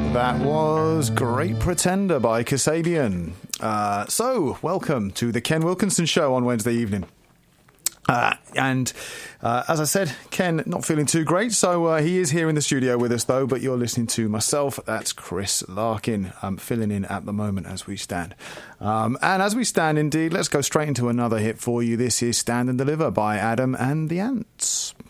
That was Great Pretender by Kasabian. So, welcome to the Ken Wilkinson Show on Wednesday evening. And as I said, Ken not feeling too great, so he is here in the studio with us, though, but you're listening to myself. That's Chris Larkin, filling in at the moment as we stand. And as we stand, indeed, let's go straight into another hit for you. This is Stand and Deliver by Adam and the Ants.